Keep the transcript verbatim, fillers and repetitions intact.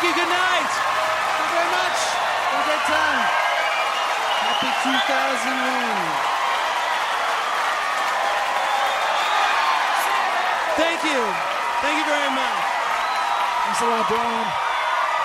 you. Good night. Thank you very much. Have a great time. Happy two thousand one. Thank you. Thank you very much. Thanks a lot, Dawn.